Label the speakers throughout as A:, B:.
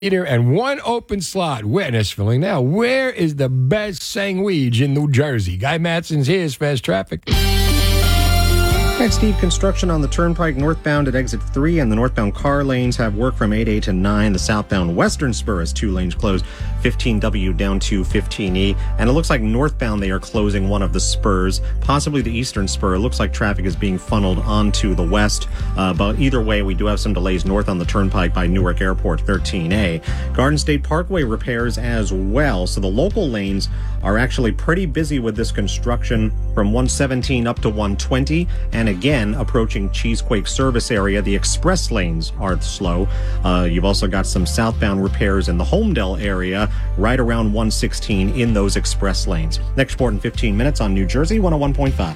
A: And one open slot. Witness filling now. Where is the best sandwich in New Jersey? Guy Matson's here. Fast traffic.
B: All right, Steve, construction on the Turnpike northbound at exit 3, and the northbound car lanes have work from 8A to 9. The southbound western spur has 2 lanes closed, 15W down to 15E. And it looks like northbound they are closing one of the spurs, possibly the eastern spur. It looks like traffic is being funneled onto the west. But either way, we do have some delays north on the Turnpike by Newark Airport, 13A. Garden State Parkway repairs as well. So the local lanes are actually pretty busy with this construction from 117 up to 120. And again, approaching Cheesequake service area, the express lanes are slow. You've also got some southbound repairs in the Homedale area right around 116 in those express lanes. Next report in 15 minutes on New Jersey 101.5.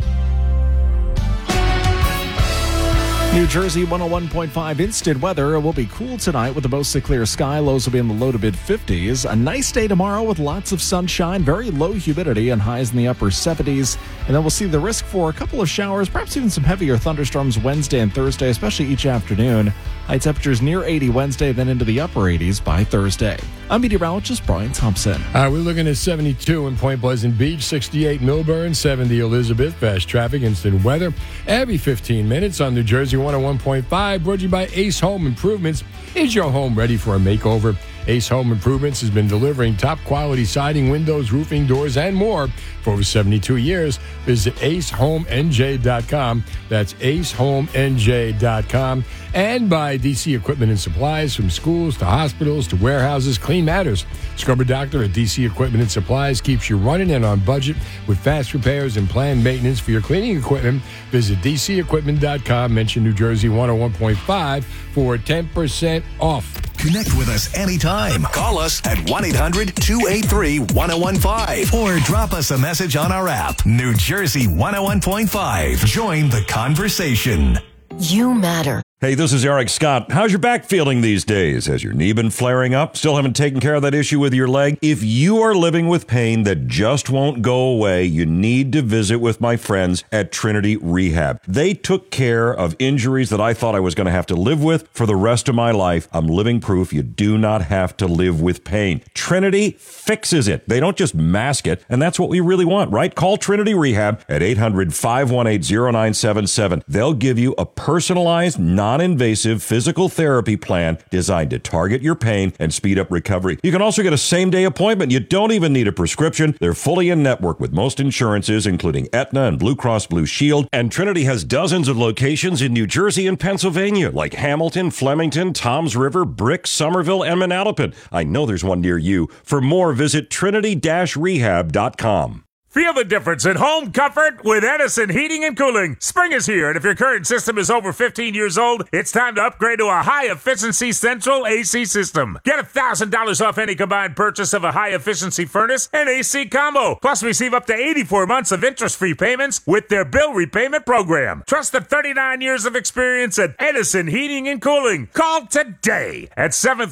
C: New Jersey 101.5 instant weather. It will be cool tonight with a mostly clear sky. Lows will be in the low to mid-50s. A nice day tomorrow with lots of sunshine, very low humidity, and highs in the upper 70s. And then we'll see the risk for a couple of showers, perhaps even some heavier thunderstorms Wednesday and Thursday, especially each afternoon. High temperatures near 80 Wednesday, then into the upper 80s by Thursday. I'm meteorologist Brian Thompson.
A: We're looking at 72 in Point Pleasant Beach, 68 Millburn, 70 Elizabeth. Fast traffic, instant weather every 15 minutes on New Jersey 101.5. Brought to you by Ace Home Improvements. Is your home ready for a makeover? Ace Home Improvements has been delivering top quality siding, windows, roofing, doors, and more for over 72 years. Visit acehomenj.com. That's acehomenj.com. And by DC Equipment and Supplies, from schools to hospitals to warehouses, clean matters. Scrubber Doctor at DC Equipment and Supplies keeps you running and on budget with fast repairs and planned maintenance for your cleaning equipment. Visit DCEquipment.com. Mention New Jersey 101.5 for 10% off.
D: Connect with us anytime. Call us at 1-800-283-1015 or drop us a message on our app. New Jersey 101.5. Join the conversation.
E: You matter.
F: Hey, this is Eric Scott. How's your back feeling these days? Has your knee been flaring up? Still haven't taken care of that issue with your leg? If you are living with pain that just won't go away, you need to visit with my friends at Trinity Rehab. They took care of injuries that I thought I was going to have to live with for the rest of my life. I'm living proof you do not have to live with pain. Trinity fixes it. They don't just mask it, and that's what we really want, right? Call Trinity Rehab at 800-518-0977. They'll give you a personalized, non-invasive physical therapy plan designed to target your pain and speed up recovery. You can also get a same-day appointment. You don't even need a prescription. They're fully in network with most insurances, including Aetna and Blue Cross Blue Shield. And Trinity has dozens of locations in New Jersey and Pennsylvania, like Hamilton, Flemington, Toms River, Brick, Somerville, and Manalapan. I know there's one near you. For more, visit trinity-rehab.com.
G: Feel the difference in home comfort with Edison Heating and Cooling. Spring is here, and if your current system is over 15 years old, it's time to upgrade to a high-efficiency central AC system. Get $1,000 off any combined purchase of a high-efficiency furnace and AC combo. Plus, receive up to 84 months of interest-free payments with their bill repayment program. Trust the 39 years of experience at Edison Heating and Cooling. Call today at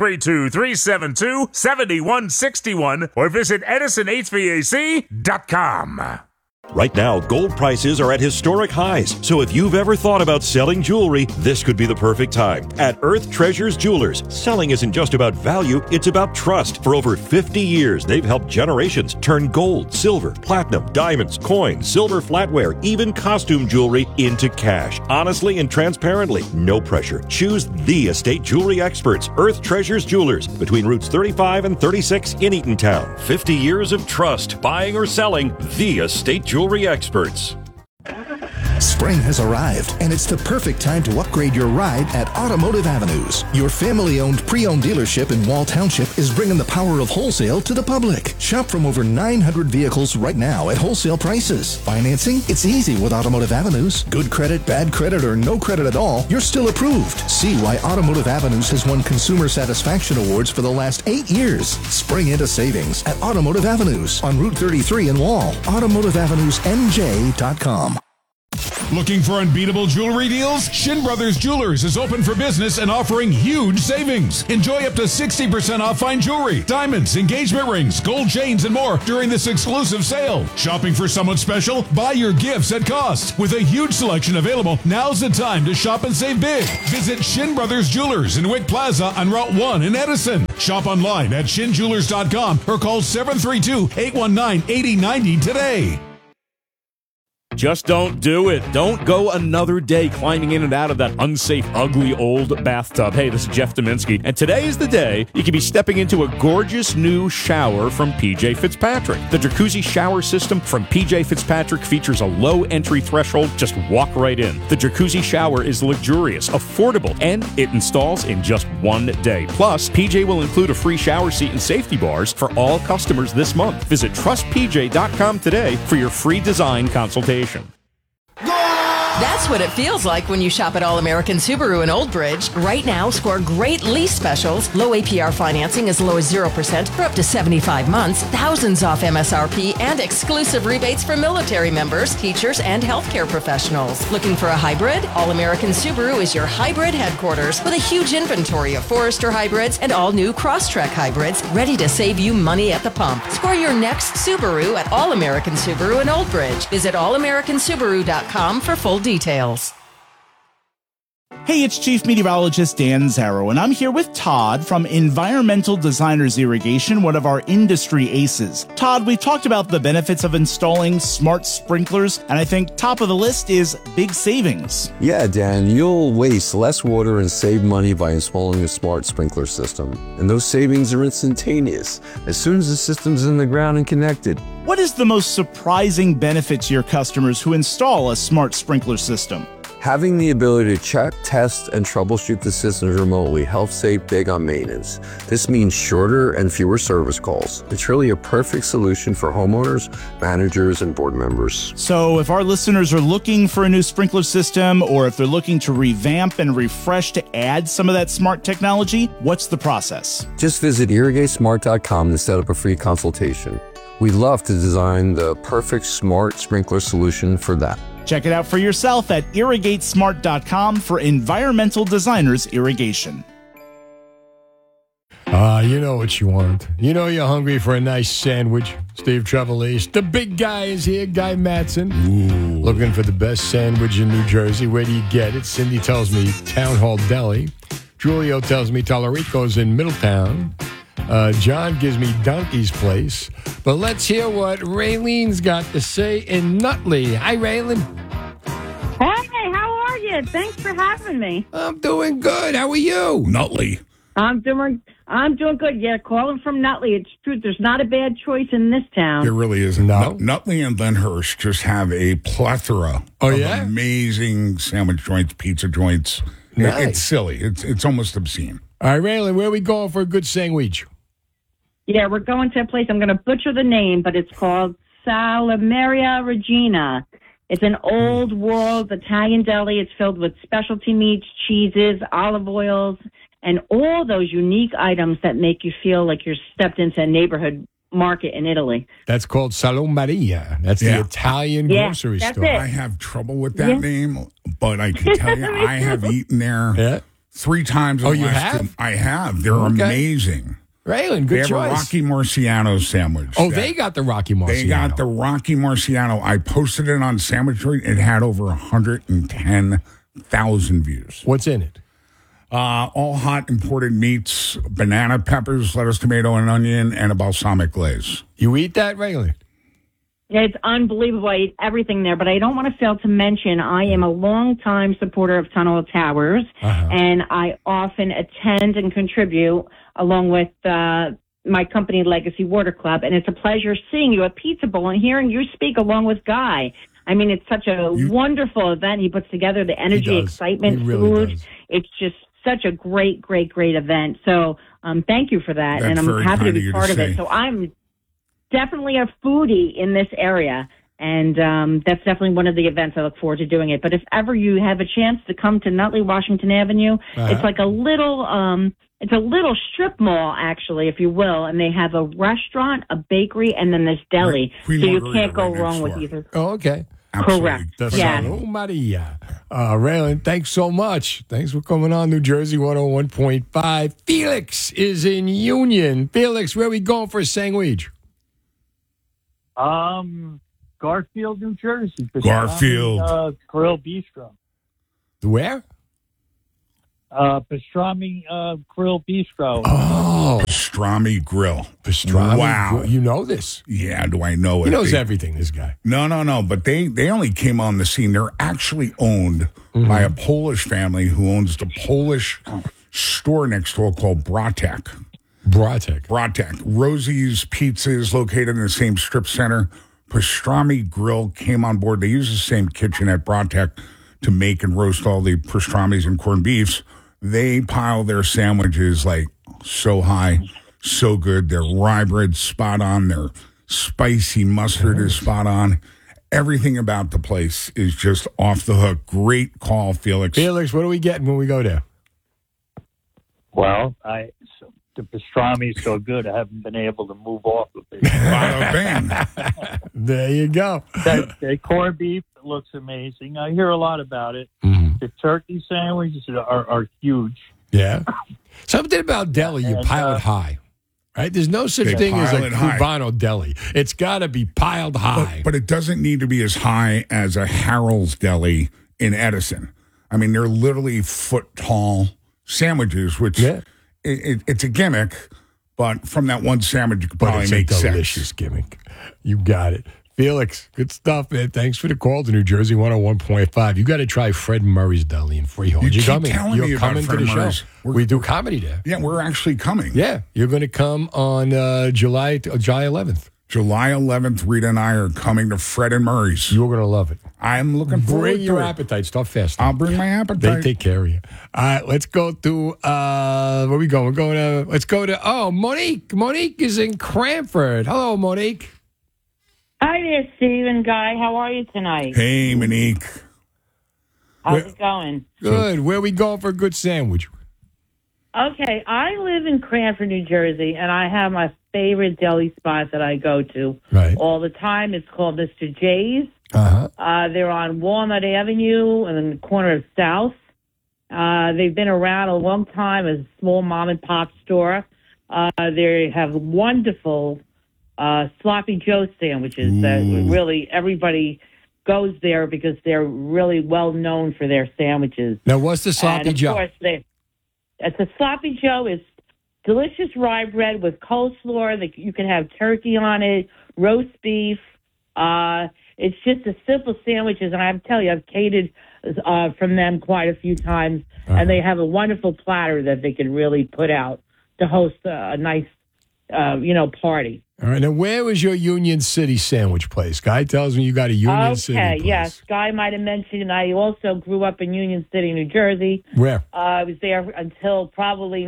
G: 732-372-7161 or visit EdisonHVAC.com.
F: Right now, gold prices are at historic highs, so if you've ever thought about selling jewelry, this could be the perfect time. At Earth Treasures Jewelers, selling isn't just about value, it's about trust. For over 50 years, they've helped generations turn gold, silver, platinum, diamonds, coins, silver flatware, even costume jewelry into cash. Honestly and transparently, no pressure. Choose the estate jewelry experts, Earth Treasures Jewelers, between routes 35 and 36 in Eatontown. 50 years of trust, buying or selling, the estate jewelry experts.
D: Spring has arrived, and it's the perfect time to upgrade your ride at Automotive Avenues. Your family-owned pre-owned dealership in Wall Township is bringing the power of wholesale to the public. Shop from over 900 vehicles right now at wholesale prices. Financing? It's easy with Automotive Avenues. Good credit, bad credit, or no credit at all, you're still approved. See why Automotive Avenues has won Consumer Satisfaction Awards for the last 8 years. Spring into savings at Automotive Avenues on Route 33 in Wall. AutomotiveAvenuesNJ.com.
E: Looking for unbeatable jewelry deals? Shin Brothers Jewelers is open for business and offering huge savings. Enjoy up to 60% off fine jewelry, diamonds, engagement rings, gold chains, and more during this exclusive sale. Shopping for someone special? Buy your gifts at cost. With a huge selection available, now's the time to shop and save big. Visit Shin Brothers Jewelers in Wick Plaza on Route 1 in Edison. Shop online at shinjewelers.com or call 732-819-8090 today.
H: Just don't do it. Don't go another day climbing in and out of that unsafe, ugly, old bathtub. Hey, this is Jeff Dominski, and today is the day you can be stepping into a gorgeous new shower from PJ Fitzpatrick. The jacuzzi shower system from PJ Fitzpatrick features a low entry threshold. Just walk right in. The jacuzzi shower is luxurious, affordable, and it installs in just 1 day. Plus, PJ will include a free shower seat and safety bars for all customers this month. Visit trustpj.com today for your free design consultation.
I: That's what it feels like when you shop at All American Subaru in Old Bridge. Right now, score great lease specials, low APR financing as low as 0% for up to 75 months, thousands off MSRP, and exclusive rebates for military members, teachers, and healthcare professionals. Looking for a hybrid? All American Subaru is your hybrid headquarters with a huge inventory of Forester hybrids and all new Crosstrek hybrids ready to save you money at the pump. Score your next Subaru at All American Subaru in Old Bridge. Visit allamericansubaru.com for full details.
J: Hey, it's Chief Meteorologist Dan Zarrow, and I'm here with Todd from Environmental Designers Irrigation, one of our industry aces. Todd, we've talked about the benefits of installing smart sprinklers, and I think top of the list is big savings.
K: Yeah, Dan, you'll waste less water and save money by installing a smart sprinkler system. And those savings are instantaneous as soon as the system's in the ground and connected.
J: What is the most surprising benefit to your customers who install a smart sprinkler system?
K: Having the ability to check, test, and troubleshoot the systems remotely helps save big on maintenance. This means shorter and fewer service calls. It's really a perfect solution for homeowners, managers, and board members.
J: So if our listeners are looking for a new sprinkler system, or if they're looking to revamp and refresh to add some of that smart technology, what's the process?
K: Just visit irrigatesmart.com to set up a free consultation. We'd love to design the perfect smart sprinkler solution for that.
J: Check it out for yourself at irrigatesmart.com for Environmental Designers Irrigation.
A: You know what you want. You know you're hungry for a nice sandwich. Steve Trevelise. The big guy is here, Guy Matson. Ooh. Looking for the best sandwich in New Jersey. Where do you get it? Cindy tells me Town Hall Deli. Julio tells me Tallarico's in Middletown. John gives me Donkey's Place. But let's hear what Raylene's got to say in Nutley. Hi, Raylene.
L: Hey, how are you? Thanks for having me.
A: I'm doing good. How are you?
E: Nutley.
L: I'm doing good. Yeah, calling from Nutley. It's true. There's not a bad choice in this town.
E: There really isn't.
A: No.
E: Nutley and Lyndhurst just have a plethora of amazing sandwich joints, pizza joints.
A: Nice.
E: It's silly. It's almost obscene.
A: All right, Raylan, where are we going for a good sandwich?
L: Yeah, we're going to a place. I'm going to butcher the name, but it's called Salameria Regina. It's an old world Italian deli. It's filled with specialty meats, cheeses, olive oils, and all those unique items that make you feel like you're stepped into a neighborhood market in Italy.
A: That's called Salameria. That's the Italian grocery store.
L: It.
E: I have trouble with that name, but I can tell you I have eaten there 3 times.
A: Oh, you have?
E: I have. They're amazing.
A: Raylan, good choice.
E: They have a Rocky Marciano sandwich.
A: Oh, they got the Rocky Marciano.
E: They got the Rocky Marciano. I posted it on Sandwich Street. It had over 110,000 views.
A: What's in it?
E: All hot imported meats, banana peppers, lettuce, tomato, and onion, and a balsamic glaze.
A: You eat that, Raylan?
L: It's unbelievable. I eat everything there, but I don't want to fail to mention I am a longtime supporter of Tunnel Towers, and I often attend and contribute along with my company, Legacy Water Club, and it's a pleasure seeing you at Pizza Bowl and hearing you speak along with Guy. I mean, it's such a wonderful event. He puts together the energy, excitement, food. Does. It's just such a great, great, great event. So thank you for that, and I'm happy to be part of it. So I'm definitely a foodie in this area, and that's definitely one of the events I look forward to doing it. But if ever you have a chance to come to Nutley, Washington Avenue, it's like a little it's a little strip mall, actually, if you will, and they have a restaurant, a bakery, and then this deli. So you can't go wrong with either.
A: Oh, okay.
L: Correct.
A: Yeah. Oh, Maria. Raylan, thanks so much. Thanks for coming on New Jersey 101.5. Felix is in Union. Felix, where are we going for a sandwich?
M: Garfield, New Jersey.
E: Garfield.
M: Grill Bistro.
A: Where?
M: Pastrami Grill Bistro.
A: Oh.
E: Pastrami Grill.
A: Pastrami.
E: Wow.
A: You know this.
E: Yeah, do I know it?
A: He knows everything, this guy.
E: No. But they only came on the scene. They're actually owned by a Polish family who owns the Polish store next door called Bratek. Bratek. Rosie's Pizza is located in the same strip center. Pastrami Grill came on board. They use the same kitchen at Bratek to make and roast all the pastramis and corned beefs. They pile their sandwiches like so high, so good. Their rye bread's spot on. Their spicy mustard is spot on. Everything about the place is just off the hook. Great call, Felix.
A: Felix, what are we getting when we go there?
M: Well, the pastrami's so good, I haven't been able to move off of it.
A: There you go.
M: The corned beef looks amazing. I hear a lot about it. The turkey sandwiches are huge.
A: Yeah. Something about deli, you pile it high. Right? There's no such thing as a Cubano deli. It's got to be piled high.
E: But it doesn't need to be as high as a Harold's Deli in Edison. I mean, they're literally foot-tall sandwiches, which it's a gimmick, but from that one sandwich, you could probably make
A: it's a delicious gimmick. You got it. Felix, good stuff, man. Thanks for the call to New Jersey 101.5. You got to try Fred Murray's Deli in Freehold.
E: You're telling me about Fred Murray's.
A: We do comedy there.
E: Yeah, we're actually coming.
A: Yeah, you're going to come on July 11th.
E: July 11th, Rita and I are coming to Fred and Murray's.
A: You're going to love it.
E: I'm looking forward to it.
A: Bring your appetite. Start fasting.
E: I'll bring my appetite.
A: They take care of you. All right, let's go to, where are we going? Let's go to, Monique. Monique is in Cranford. Hello, Monique.
N: Hi there, Steve and Guy. How are you tonight?
E: Hey, Monique.
N: How's it going?
A: Good. Where we going for a good sandwich?
N: Okay, I live in Cranford, New Jersey, and I have my favorite deli spot that I go to all the time. It's called Mr. J's. They're on Walnut Avenue in the corner of South. They've been around a long time as a small mom-and-pop store. They have wonderful Sloppy Joe sandwiches that really everybody goes there because they're really well known for their sandwiches.
A: Now, what's the Sloppy Joe?
N: Of course, it's a Sloppy Joe. It's delicious rye bread with coleslaw. You can have turkey on it, roast beef. It's just a simple sandwiches, and I have to tell you, I've catered from them quite a few times, and they have a wonderful platter that they can really put out to host a nice, party.
A: All right. Now, where was your Union City sandwich place? Guy tells me you got a Union City place.
N: Okay, yes. Guy might have mentioned I also grew up in Union City, New Jersey.
A: Where?
N: I was there until probably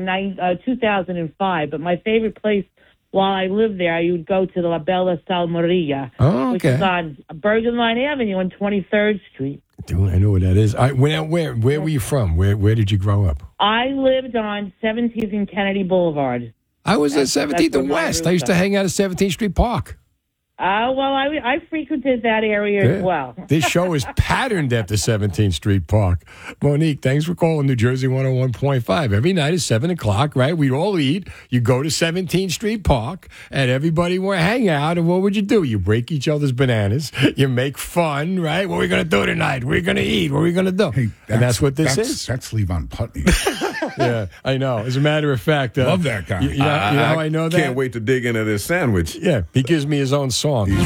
N: 2005. But my favorite place while I lived there, I would go to the La Bella Salmoreria, which is on Bergen Line Avenue on 23rd Street.
A: Dude, I know what that is. Where were you from? Where did you grow up?
N: I lived on 17th and Kennedy Boulevard.
A: I was at 17th and West. I used to hang out at 17th Street Park.
N: Well, I frequented that area as well.
A: This show is patterned after 17th Street Park. Monique, thanks for calling New Jersey 101.5. Every night at 7 o'clock, right? We all eat. You go to 17th Street Park, and everybody will hang out. And what would you do? You break each other's bananas. You make fun, right? What are we going to do tonight? What are we going to eat? What are we going to do?
E: Hey,
A: and that's what this is.
E: That's Levon Putney.
A: Yeah, I know. As a matter of fact.
E: Love that guy.
A: You know how I know that?
O: Can't wait to dig into this sandwich.
A: Yeah, he gives me his own song. I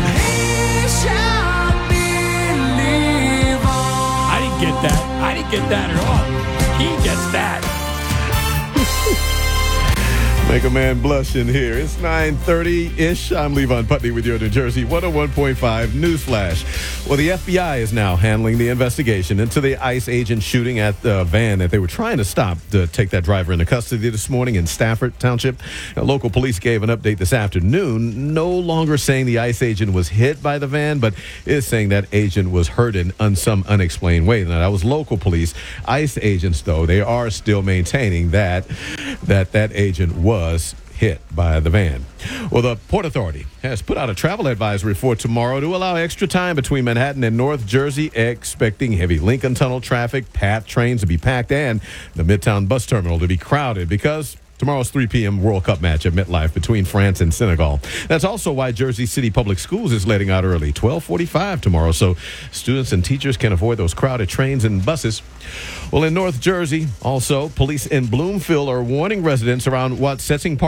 A: didn't get that at all. He gets that.
O: Make a man blush in here. It's 9:30-ish. I'm Levon Putney with your New Jersey 101.5 Newsflash. Well, the FBI is now handling the investigation into the ICE agent shooting at the van that they were trying to stop to take that driver into custody this morning in Stafford Township. Now, local police gave an update this afternoon, no longer saying the ICE agent was hit by the van, but is saying that agent was hurt in some unexplained way. Now, that was local police. ICE agents, though, they are still maintaining that agent was was hit by the van. Well, the Port Authority has put out a travel advisory for tomorrow to allow extra time between Manhattan and North Jersey, expecting heavy Lincoln Tunnel traffic, PATH trains to be packed, and the Midtown bus terminal to be crowded because tomorrow's 3 p.m. World Cup match at MetLife between France and Senegal. That's also why Jersey City Public Schools is letting out early, 12:45 tomorrow, so students and teachers can avoid those crowded trains and buses. Well, in North Jersey, also, police in Bloomfield are warning residents around what Setsing Park